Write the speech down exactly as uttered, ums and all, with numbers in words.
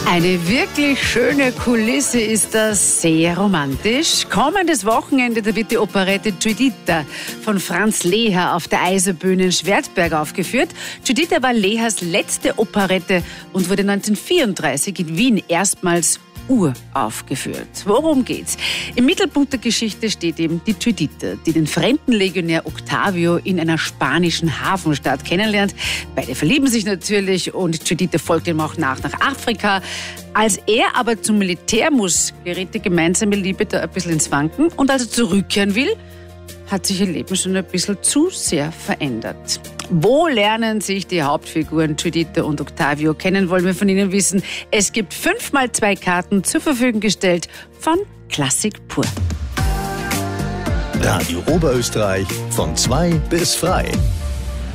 Eine wirklich schöne Kulisse ist das, sehr romantisch. Kommendes Wochenende, da wird die Operette Giuditta von Franz Leher auf der Eiserbühne in Schwertberg aufgeführt. Giuditta war Lehers letzte Operette und wurde neunzehnhundertvierunddreißig in Wien erstmals uraufgeführt. Worum geht's? Im Mittelpunkt der Geschichte steht eben die Giuditta, die den Fremdenlegionär Octavio in einer spanischen Hafenstadt kennenlernt. Beide verlieben sich natürlich und Giuditta folgt ihm auch nach nach Afrika. Als er aber zum Militär muss, gerät die gemeinsame Liebe da ein bisschen ins Wanken. Und als er zurückkehren will, hat sich ihr Leben schon ein bisschen zu sehr verändert. Wo lernen sich die Hauptfiguren Giuditta und Octavio kennen, wollen wir von Ihnen wissen. Es gibt fünfmal zwei Karten zur Verfügung gestellt von Klassik pur. Radio Oberösterreich von zwei bis frei.